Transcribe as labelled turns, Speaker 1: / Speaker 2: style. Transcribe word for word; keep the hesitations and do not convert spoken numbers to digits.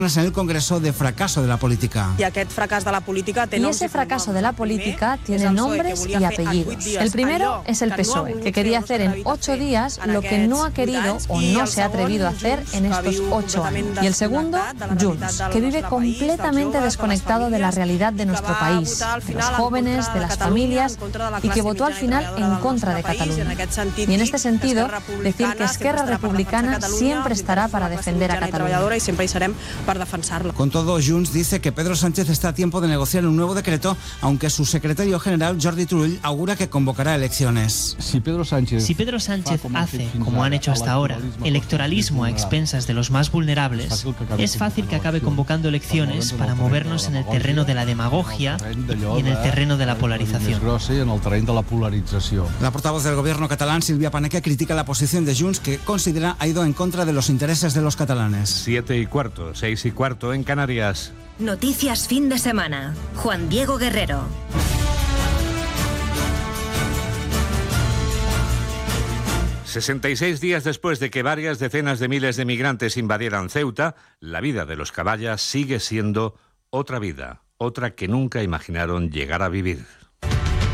Speaker 1: en el Congreso de fracaso de la política.
Speaker 2: Y aquest fracàs de la política té
Speaker 3: Y ese fracaso de la política tiene nombres y apellidos. El primero es el P S O E, que quería hacer en ocho días lo que no ha querido o no se ha atrevido a hacer en estos ocho años. Y el segundo, Junts, que vive completamente desconectado de la realidad de nuestro país, de los jóvenes, de las familias, y que votó al final en contra de Cataluña. Y en este sentido, decir que Esquerra Republicana siempre estará para defender a Cataluña.
Speaker 1: Con todo, Junts dice que Pedro Sánchez está a tiempo de negociar un nuevo decreto, aunque su secretario general, Jordi Turull, augura que convocará elecciones.
Speaker 4: Si Pedro Sánchez,
Speaker 5: si Pedro Sánchez hace, como han hecho hasta ahora, electoralismo a expensas de los más vulnerables, es fácil que acabe convocando elecciones para movernos en el terreno de la demagogia y en el terreno de la polarización.
Speaker 1: La portavoz del gobierno catalán, Silvia Paneque, critica la posición de Junts, que considera ha ido en contra de los intereses de los catalanes.
Speaker 6: Siete y cuarto, seis y cuarto en Canarias.
Speaker 7: Noticias fin de semana. Juan Diego Guerrero.
Speaker 6: sesenta y seis días después de que varias decenas de miles de migrantes invadieran Ceuta, la vida de los caballas sigue siendo otra vida, otra que nunca imaginaron llegar a vivir.